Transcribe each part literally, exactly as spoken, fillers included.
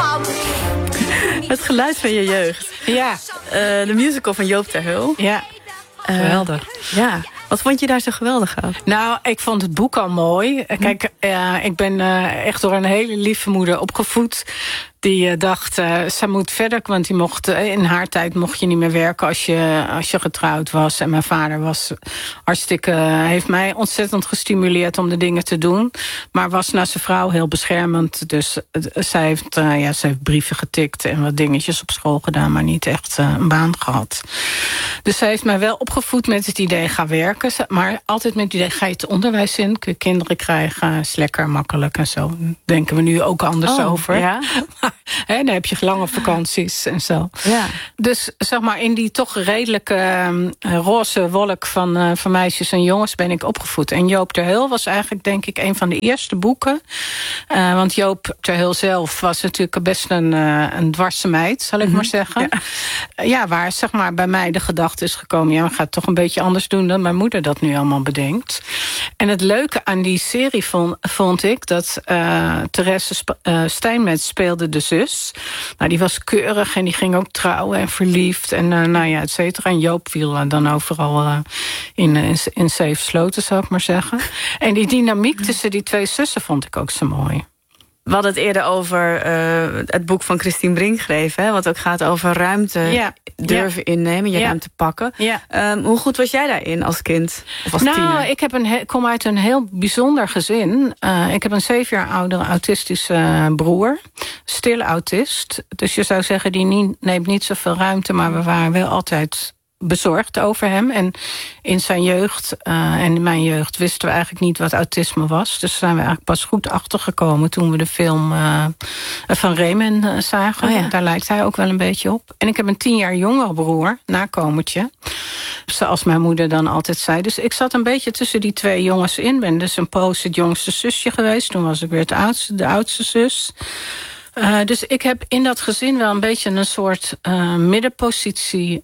Het geluid van je jeugd. Ja. Uh, de musical van Joop ter Heul. Ja, geweldig. Uh, ja. Wat vond je daar zo geweldig aan? Nou, ik vond het boek al mooi. Kijk, uh, ik ben uh, echt door een hele lieve moeder opgevoed. Die uh, dacht, uh, ze moet verder. Want die mocht, uh, in haar tijd mocht je niet meer werken als je, als je getrouwd was. En mijn vader was hartstikke, uh, heeft mij ontzettend gestimuleerd om de dingen te doen. Maar was naar zijn vrouw heel beschermend. Dus uh, zij, heeft, uh, ja, ze heeft brieven getikt en wat dingetjes op school gedaan. Maar niet echt uh, een baan gehad. Dus zij heeft mij wel opgevoed met het idee, ga werken. Maar altijd met het idee, ga je het onderwijs in? Kun je kinderen krijgen? Is lekker, makkelijk en zo. Daar denken we nu ook anders oh, over. Ja? He, dan heb je lange vakanties en zo. Ja. Dus zeg maar in die toch redelijke uh, roze wolk van, uh, van meisjes en jongens ben ik opgevoed. En Joop ter Heul was eigenlijk denk ik een van de eerste boeken. Uh, want Joop ter Heul zelf was natuurlijk best een, uh, een dwarse meid, zal ik mm-hmm. maar zeggen. Ja. Uh, ja, waar zeg maar bij mij de gedachte is gekomen, ja, we gaan het toch een beetje anders doen dan mijn moeder dat nu allemaal bedenkt. En het leuke aan die serie vond, vond ik dat uh, Therese Sp- uh, Steinmetz speelde de zus. Nou, die was keurig en die ging ook trouwen en verliefd en uh, nou ja, et cetera. En Joop viel uh, dan overal uh, in, in, in safe sloten, zou ik maar zeggen. En die dynamiek tussen die twee zussen vond ik ook zo mooi. We hadden het eerder over uh, het boek van Christine Brinkgreve, hè, wat ook gaat over ruimte ja. durven ja. innemen, je ja. ruimte pakken. Ja. Um, hoe goed was jij daarin als kind of als nou, tiener? Ik heb een he- kom uit een heel bijzonder gezin. Uh, ik heb een zeven jaar oudere autistische uh, broer. Stille autist. Dus je zou zeggen, die niet, neemt niet zoveel ruimte, maar we waren wel altijd bezorgd over hem. En in zijn jeugd uh, en in mijn jeugd wisten we eigenlijk niet wat autisme was. Dus daar zijn we eigenlijk pas goed achtergekomen toen we de film uh, van Raymond uh, zagen. Oh ja. Daar lijkt hij ook wel een beetje op. En ik heb een tien jaar jongere broer, nakomertje. Zoals mijn moeder dan altijd zei. Dus ik zat een beetje tussen die twee jongens in. Ben dus een poos het jongste zusje geweest. Toen was ik weer het oudste, de oudste zus. Uh, dus ik heb in dat gezin wel een beetje een soort uh, middenpositie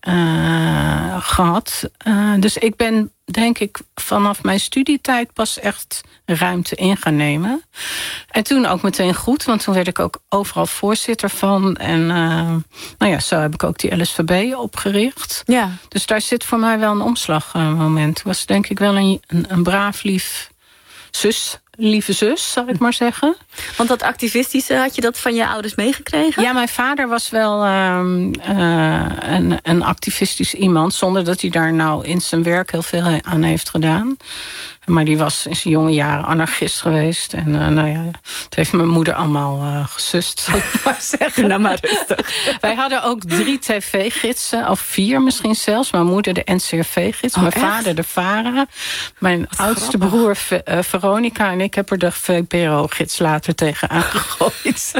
uh, gehad. Uh, dus ik ben, denk ik, vanaf mijn studietijd pas echt ruimte in gaan nemen. En toen ook meteen goed, want toen werd ik ook overal voorzitter van. En uh, nou ja, zo heb ik ook die L S V B opgericht. Ja. Dus daar zit voor mij wel een omslagmoment. Het was denk ik wel een, een, een braaf, lief zus... lieve zus, zal ik maar zeggen. Want dat activistische, had je dat van je ouders meegekregen? Ja, mijn vader was wel um, uh, een, een activistisch iemand, zonder dat hij daar nou in zijn werk heel veel aan heeft gedaan. Maar die was in zijn jonge jaren anarchist geweest. En uh, nou ja, het heeft mijn moeder allemaal uh, gesust, zal ik maar zeggen. Nou maar rustig. Wij hadden ook drie tv-gidsen, of vier misschien zelfs. Mijn moeder de N C R V-gids, oh, mijn echt? vader de VARA. Mijn Wat oudste grappig. broer Ve- uh, Veronica en ik heb er de V P R O-gids later tegen aangegooid.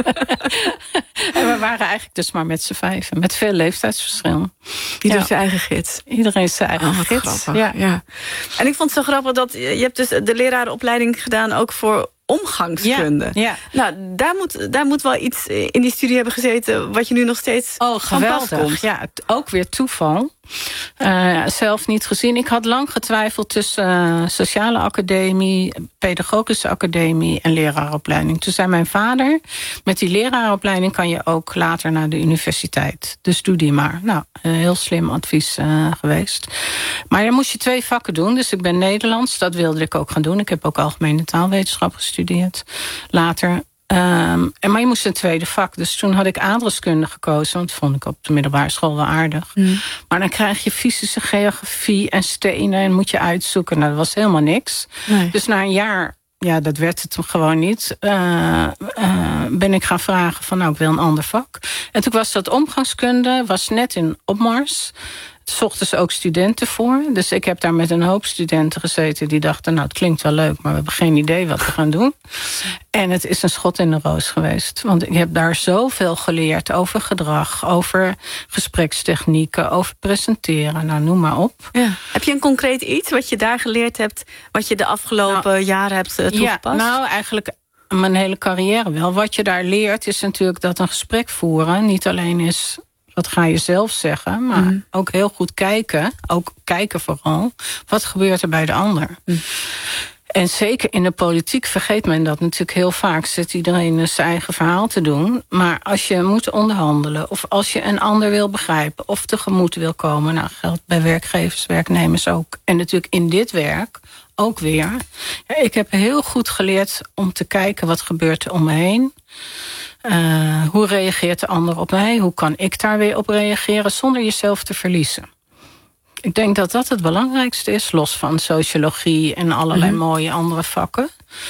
En we waren eigenlijk dus maar met z'n vijven, met veel leeftijdsverschil. Ieder ja. zijn eigen gids. Iedereen zijn eigen oh, gids. Ja. Ja. En ik vond het zo grappig dat je hebt dus de lerarenopleiding gedaan ook voor omgangskunde. Ja, ja. Nou, daar moet, daar moet wel iets in die studie hebben gezeten wat je nu nog steeds oh, geweldig. Ja, ook weer toeval. Uh, zelf niet gezien. Ik had lang getwijfeld tussen uh, sociale academie, pedagogische academie en leraaropleiding. Toen zei mijn vader, met die leraaropleiding kan je ook later naar de universiteit. Dus doe die maar. Nou, een heel slim advies uh, geweest. Maar dan moest je twee vakken doen. Dus ik ben Nederlands, dat wilde ik ook gaan doen. Ik heb ook algemene taalwetenschap gestudeerd. Later. Um, en, maar je moest een tweede vak. Dus toen had ik aardrijkskunde gekozen. Want dat vond ik op de middelbare school wel aardig. Mm. Maar dan krijg je fysische geografie en stenen. En moet je uitzoeken. Nou, dat was helemaal niks. Nee. Dus na een jaar, ja, dat werd het gewoon niet. Uh, uh, ben ik gaan vragen van, nou, ik wil een ander vak. En toen was dat omgangskunde. Was net in opmars. Zochten ze ook studenten voor. Dus ik heb daar met een hoop studenten gezeten die dachten, nou, het klinkt wel leuk, maar we hebben geen idee wat we gaan doen. En het is een schot in de roos geweest. Want ik heb daar zoveel geleerd over gedrag, over gesprekstechnieken, over presenteren, nou, noem maar op. Ja. Heb je een concreet iets wat je daar geleerd hebt, wat je de afgelopen nou, jaren hebt uh, toegepast? Ja, nou, eigenlijk mijn hele carrière wel. Wat je daar leert is natuurlijk dat een gesprek voeren niet alleen is, wat ga je zelf zeggen, maar mm. ook heel goed kijken. Ook kijken vooral. Wat gebeurt er bij de ander? Mm. En zeker in de politiek vergeet men dat natuurlijk heel vaak. Zit iedereen zijn eigen verhaal te doen. Maar als je moet onderhandelen, of als je een ander wil begrijpen, of tegemoet wil komen, nou, geldt bij werkgevers, werknemers ook. En natuurlijk in dit werk ook weer. Ja, ik heb heel goed geleerd om te kijken wat gebeurt er om me heen. Uh, hoe reageert de ander op mij? Hoe kan ik daar weer op reageren zonder jezelf te verliezen? Ik denk dat dat het belangrijkste is, los van sociologie en allerlei mm-hmm. mooie andere vakken.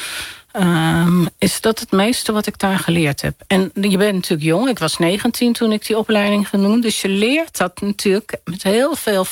Um, is dat het meeste wat ik daar geleerd heb. En je bent natuurlijk jong, ik was negentien toen ik die opleiding ging doen. Dus je leert dat natuurlijk met heel veel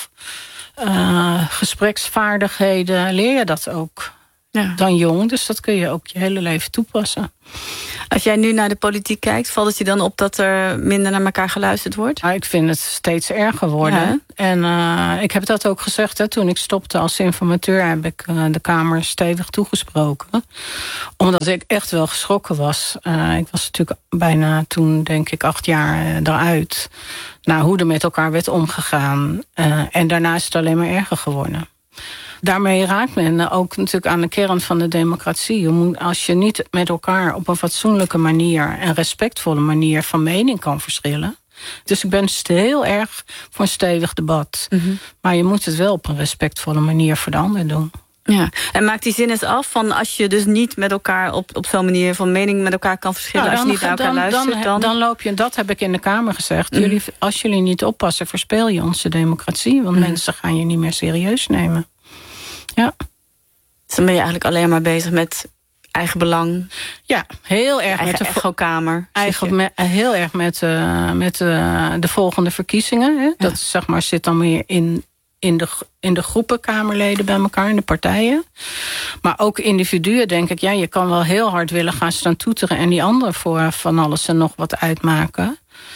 uh, gespreksvaardigheden, leer je dat ook. Ja. Dan jong, dus dat kun je ook je hele leven toepassen. Als jij nu naar de politiek kijkt, valt het je dan op dat er minder naar elkaar geluisterd wordt? Nou, ik vind het steeds erger worden. Ja. En uh, ik heb dat ook gezegd, hè, toen ik stopte als informateur, heb ik uh, de Kamer stevig toegesproken. Omdat ik echt wel geschrokken was. Uh, ik was natuurlijk bijna toen, denk ik, acht jaar uh, eruit. Nou, hoe er met elkaar werd omgegaan. Uh, en daarna is het alleen maar erger geworden. Daarmee raakt men ook natuurlijk aan de kern van de democratie. Als je niet met elkaar op een fatsoenlijke manier en respectvolle manier van mening kan verschillen. Dus ik ben heel erg voor een stevig debat. Mm-hmm. Maar je moet het wel op een respectvolle manier voor de ander doen. Ja, en maakt die zin eens af van als je dus niet met elkaar op, op zo'n manier van mening met elkaar kan verschillen, nou, dan, als je niet naar elkaar dan, luistert, dan... dan... Dan loop je, dat heb ik in de Kamer gezegd. Mm. Jullie, als jullie niet oppassen, verspeel je onze democratie. Want mm. mensen gaan je niet meer serieus nemen. Ja. Dus dan ben je eigenlijk alleen maar bezig met eigen belang. Ja, heel erg eigen met de echokamer. Eigen, me, heel erg met, uh, met uh, de volgende verkiezingen. Hè? Ja. Dat zeg maar, zit dan meer in, in, de, in de groepen Kamerleden bij elkaar, in de partijen. Maar ook individuen, denk ik. Ja, je kan wel heel hard willen gaan staan toeteren en die anderen voor van alles en nog wat uitmaken.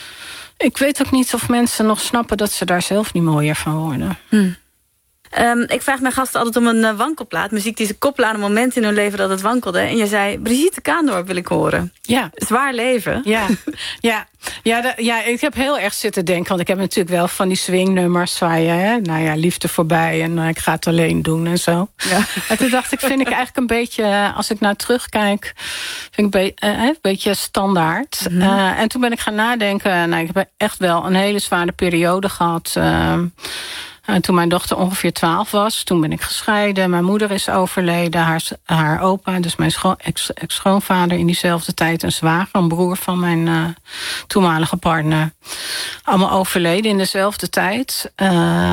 Ik weet ook niet of mensen nog snappen dat ze daar zelf niet mooier van worden. Hm. Um, ik vraag mijn gasten altijd om een uh, wankelplaat. Muziek die ze koppelen aan een moment in hun leven dat het wankelde. En je zei, Brigitte Kaandorp wil ik horen. Ja. Zwaar leven. Ja, ja. Ja, de, ja, ik heb heel erg zitten denken. Want ik heb natuurlijk wel van die swingnummers waar je, hè, nou ja, liefde voorbij en uh, ik ga het alleen doen en zo. Ja. En toen dacht ik, vind ik eigenlijk een beetje, als ik nou terugkijk, vind ik een, be, uh, een beetje standaard. Mm-hmm. Uh, en toen ben ik gaan nadenken. Nou, ik heb echt wel een hele zware periode gehad. Uh, Uh, toen mijn dochter ongeveer twaalf was, toen ben ik gescheiden. Mijn moeder is overleden, haar, haar opa, dus mijn scho- ex, ex-schoonvader in diezelfde tijd, een zwager, een broer van mijn uh, toenmalige partner. Allemaal overleden in dezelfde tijd. Uh,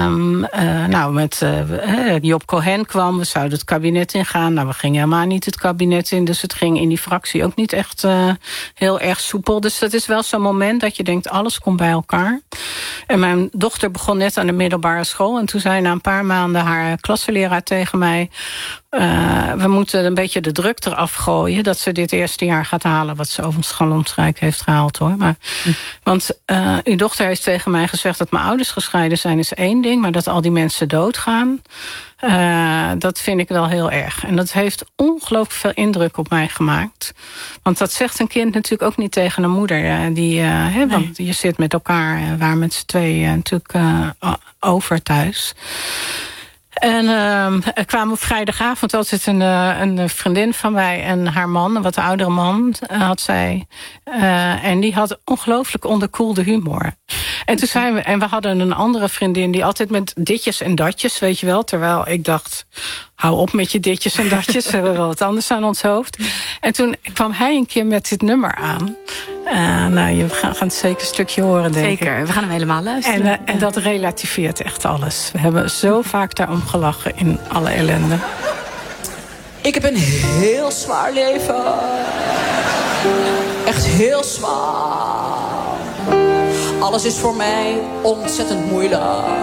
uh, nou, met uh, Job Cohen kwam, we zouden het kabinet ingaan. Nou, we gingen helemaal niet het kabinet in, dus het ging in die fractie ook niet echt uh, heel erg soepel. Dus dat is wel zo'n moment dat je denkt, alles komt bij elkaar. En mijn dochter begon net aan de middelbare school. En toen zei na een paar maanden haar klassenleraar tegen mij, Uh, we moeten een beetje de druk eraf gooien dat ze dit eerste jaar gaat halen, wat ze overigens galomstrijk heeft gehaald, hoor. Maar, hm. Want uh, uw dochter heeft tegen mij gezegd dat mijn ouders gescheiden zijn is één ding, maar dat al die mensen doodgaan, uh, dat vind ik wel heel erg. En dat heeft ongelooflijk veel indruk op mij gemaakt. Want dat zegt een kind natuurlijk ook niet tegen een moeder. Uh, die, uh, hè, want nee. Je zit met elkaar, uh, waar met z'n tweeën uh, natuurlijk uh, over thuis. En uh, er kwam op vrijdagavond altijd een, uh, een vriendin van mij en haar man, een wat oudere man, uh, had zij. Uh, en die had ongelooflijk onderkoelde humor. En toen zijn we, en we hadden een andere vriendin die altijd met ditjes en datjes, weet je wel. Terwijl ik dacht, hou op met je ditjes en datjes, we hebben wel wat anders aan ons hoofd. En toen kwam hij een keer met dit nummer aan. Uh, nou, je gaan, gaan het zeker een stukje horen, denk zeker, ik. Zeker, we gaan hem helemaal luisteren. En, uh, en dat relativeert echt alles. We hebben zo vaak daarom gelachen in alle ellende. Ik heb een heel zwaar leven. Echt heel zwaar. Alles is voor mij ontzettend moeilijk.